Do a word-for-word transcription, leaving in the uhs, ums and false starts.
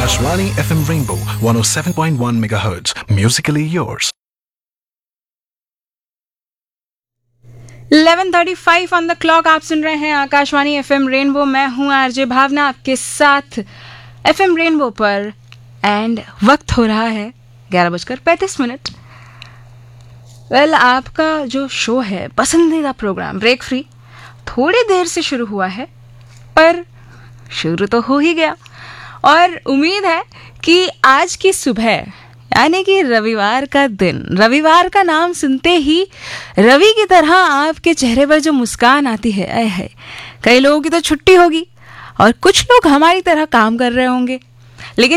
Akashvani F M Rainbow one oh seven point one megahertz. Musically yours. Eleven thirty five on the clock. आप सुन रहे हैं Akashvani FM rainbow. मैं हूं RJ भावना आपके साथ एफएम रेनबो पर। एंड वक्त हो रहा है ग्यारह बजकर पैंतीस मिनट। वेल well, आपका जो शो है पसंदीदा प्रोग्राम ब्रेक फ्री थोड़ी देर से शुरू हुआ है, पर शुरू तो हो ही गया। और उम्मीद है कि आज की सुबह यानी कि रविवार का दिन, रविवार का नाम सुनते ही रवि की तरह आपके चेहरे पर जो मुस्कान आती है, आए है। कई लोगों की तो छुट्टी होगी और कुछ लोग हमारी तरह काम कर रहे होंगे।